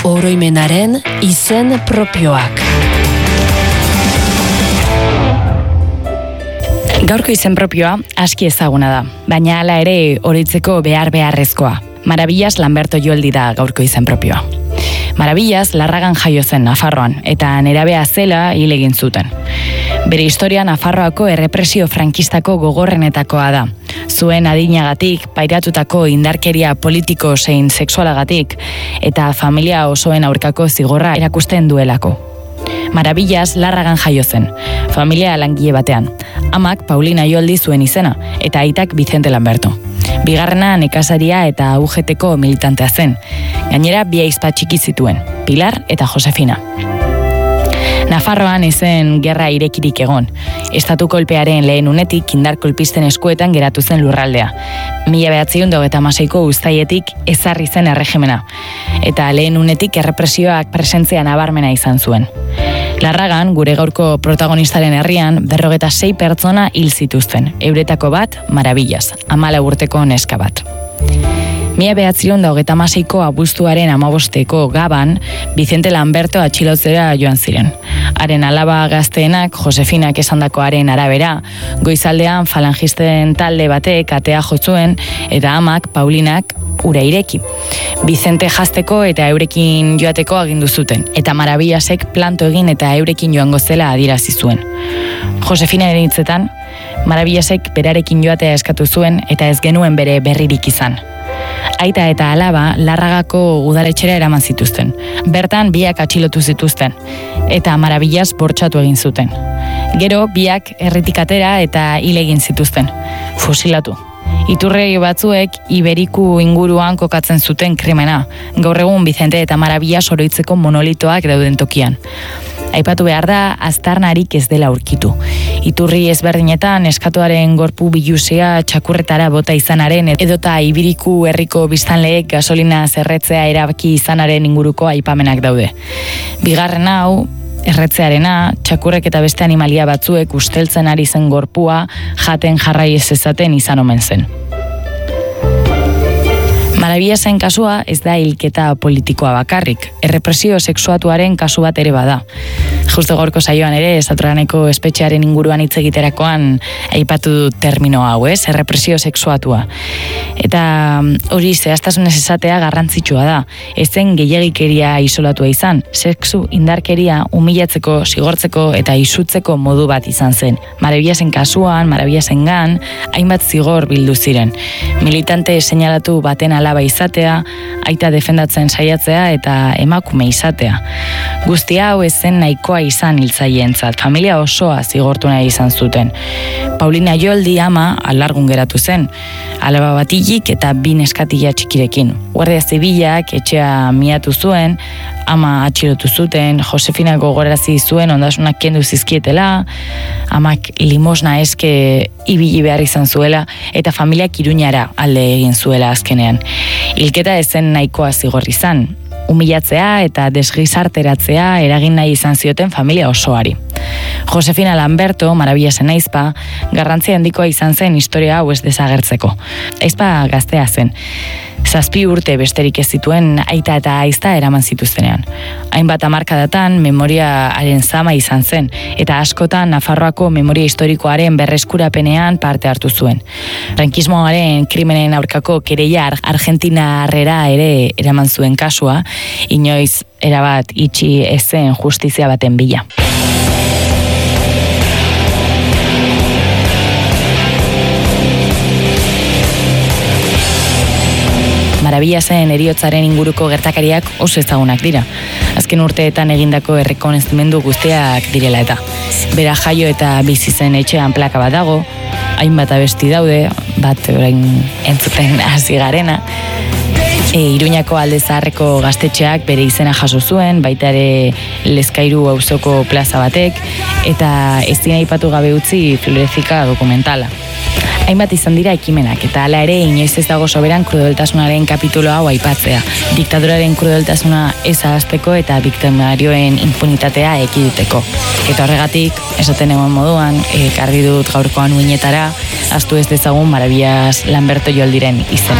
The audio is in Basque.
oroimenaren izen propioak. Gaurko izen propioa aski ezaguna da, baina hala ere horitzeko beharrezkoa. Maravillas Lamberto Joldi da gaurko izen propioa. Maravillas Larragan jaio zen Nafarroan, eta nerabea zela hil egin zuten. Bere historia Nafarroako errepresio frankistako gogorrenetakoa da. Zuen adinagatik, pairatutako indarkeria politiko zein sexualagatik, eta familia osoen aurkako zigorra erakusten duelako. Maravillas Larragan jaio zen, familia langile batean. Amak Paulina Joldi zuen izena, eta aitak Vicente Lamberto. Bigarrena nekazaria eta UGTko militantea zen. Gainera bi ahizpa txiki zituen, Pilar eta Josefina. Nafarroan ezen gerra irekirik egon. Estatu kolpearen lehen unetik indar kolpisten eskuetan geratu zen lurraldea. 1926ko uztaietik ezarri zen erregimena. Eta lehen unetik errepresioak presentzia nabarmena izan zuen. Larragan, gure gaurko protagonistaren herrian, 46 pertsona hil zituzten. Euretako bat, Maravillas, 14 urteko neska bat. 1926ko abuztuaren 15eko Gaban, Vicente Lamberto atxilotzera joan ziren. Haren alaba gazteenak, Josefinak esandakoaren arabera, goizaldean falangisten talde batek atea jotzuen, eta amak, Paulinak, ura ireki. Vicente jazteko eta eurekin joateko agindu zuten, eta Maravillasek planto egin eta eurekin joango zela adierazi zuen. Josefinaren hitzetan, Maravillasek berarekin joatea eskatu zuen eta ez genuen bere berririk izan. Aita eta alaba Larragako udaletxera eraman zituzten. Bertan biak atxilotu zituzten, eta Maravillas bortxatu egin zuten. Gero biak herritik atera eta hil egin zituzten, fusilatu. Iturri batzuek Iberiku inguruan kokatzen zuten krimena, gaur egun Vicente eta Maravillas oroitzeko monolitoak dauden tokian. Aipatu behar da, aztarnarik ez dela aurkitu. Iturri ezberdinetan eskatuaren gorpu biluzea txakurretara bota izanaren edota Iberiku herriko biztanleek gasolina zerretzea erabaki izanaren inguruko aipamenak daude. Bigarren hau, erretzearena, txakurrek eta beste animalia batzuek usteltzen ari zen gorpua jaten jarrai ez ezaten izan omen zen. Maravillasen kasua ez da hilketa politikoa bakarrik, errepresio sexuatuaren kasu bat ere bada. Justo gaurko saioan ere, Saturaneko espetxearen inguruan hitz egiterakoan aipatu dut termino hau, errepresio sexuatua. Eta hori zehaztasunez esatea garrantzitsua da, ezen gehiagikeria isolatua izan, sexu indarkeria humilatzeko, zigortzeko eta isutzeko modu bat izan zen. Maravillasen kasuan, Maravillasengan, hainbat zigor bildu ziren. Militante seinalatu baten alaba izatea, aita defendatzen saiatzea eta emakume izatea. Guzti hau ez zen nahikoa izan hiltzaileentzat, familia osoa zigortu nahi izan zuten. Paulina Joldi ama alargun geratu zen, alaba batilik eta 2 neskatila txikirekin. Guardia Zibilak etxea miatu zuen, ama atxilotu zuten, Josefina gogorarazi zuen ondasunak kendu zizkietela, amak limosna eske ibili behar izan zuela, eta familiak Iruñara alde egin zuela azkenean. Hilketa ezen nahikoa zigor izan, humilatzea eta desgizarteratzea eragin nahi izan zioten familia osoari. Josefina Lamberto, Maravillasen aizpa, garrantzia handikoa izan zen historia hau ez desagertzeko. Aizpa gaztea zen. 7 urte besterik ez zituen aita eta aizta eraman zituztenean. Hainbat hamarkadatan memoriaren zama izan zen, eta askotan Nafarroako memoria historikoaren berreskurapenean parte hartu zuen. Frankismoaren krimenen aurkako kereia Argentinarrera ere eraman zuen kasua, inoiz erabat itxi ezen justizia baten bila. Maravillasen heriotzaren inguruko gertakariak oso ezagunak dira. Azken urteetan egindako errekonozimendu guztiak direla eta. Bera jaio eta bizi zen etxean plaka bat dago, hainbat abesti daude, bat orain entzuten hasi garena. Iruñako Alde Zaharreko gaztetxeak bere izena jaso zuen, baita ere Lezkairu auzoko plaza batek, eta ez dina aipatu gabe utzi Florezika dokumentala. Hainbat izan dira ekimenak, eta hala ere inoiz ez dago soberan krudeltasunaren kapitulo hau aipatzea. Diktaduraren krudeltasuna ez ahazteko eta biktimarioen impunitatea ekiditeko. Eta horregatik, esaten egon moduan, ekarri dut gaurkoan uinetara, ahaztu ez dezagun Maravillas Lamberto Joldiren izena.